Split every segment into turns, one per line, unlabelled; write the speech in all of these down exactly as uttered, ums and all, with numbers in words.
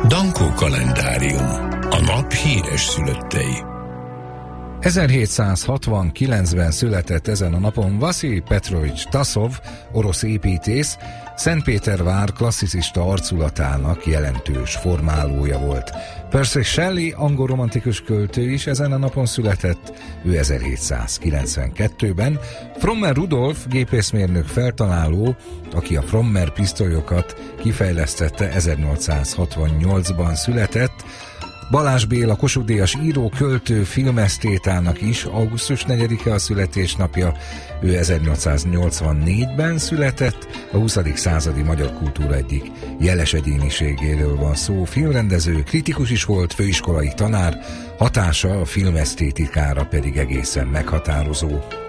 Dankó kalendárium. A nap híres szülöttei.
ezerhétszázhatvankilencben született ezen a napon Vasilij Petrovics Tasov, orosz építész, Szentpétervár klasszicista arculatának jelentős formálója volt. Percy Shelley, angol romantikus költő is ezen a napon született, ő ezerhétszázkilencvenkettőben. Frommer Rudolf, gépészmérnök feltaláló, aki a Frommer pisztolyokat kifejlesztette, ezernyolcszázhatvannyolcban született. Balázs Béla, Kossuth-díjas író, költő, filmesztétának is augusztus negyedike a születésnapja, ő ezernyolcszáznyolcvannégyben született, a huszadik századi magyar kultúra egyik jeles egyéniségéről van szó, filmrendező, kritikus is volt, főiskolai tanár, hatása a filmesztétikára pedig egészen meghatározó.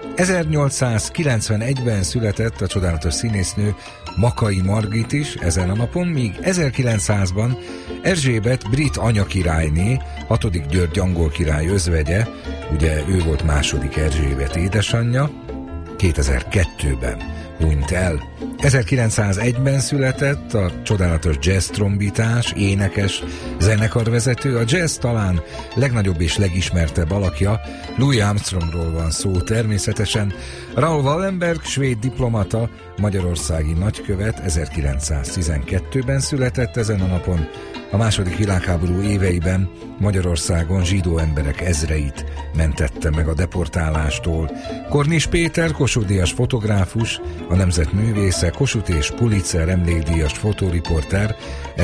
ezernyolcszázkilencvenegyben született a csodálatos színésznő Makay Margit is ezen a napon, míg ezerkilencszázban Erzsébet brit anyakirályné, hatodik György angol király özvegye, ugye ő volt második Erzsébet édesanyja, kétezer-kettőben hunyt el. ezerkilencszázegyben született a csodálatos jazz trombitás, énekes, zenekarvezető, a jazz talán legnagyobb és legismertebb alakja, Louis Armstrongról van szó természetesen. Raoul Wallenberg, svéd diplomata, magyarországi nagykövet, ezerkilencszáztizenkettőben született ezen a napon. A második világháború éveiben Magyarországon zsidó emberek ezreit mentette meg a deportálástól. Kornis Péter, Kossuth-díjas fotográfus, a nemzet művésze, Kossuth és Pulitzer emlékdíjas fotóriporter,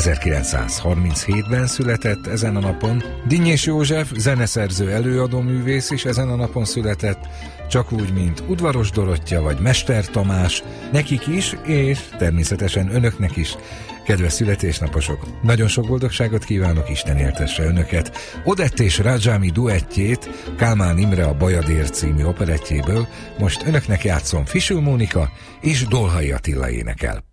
ezerkilencszázharminchétben született ezen a napon. Dinnyés József, zeneszerző, előadó művész is ezen a napon született, csak úgy, mint Udvaros Dorottya vagy Mester Tamás, nekik is, és természetesen önöknek is, kedves születésnaposok, nagyon sok boldogságot kívánok, Isten éltesse önöket. Odett és Rajami duettjét, Kálmán Imre a Bajadér című operettjéből most önöknek játszom, Fisul Mónika és Dolhai Attila énekel.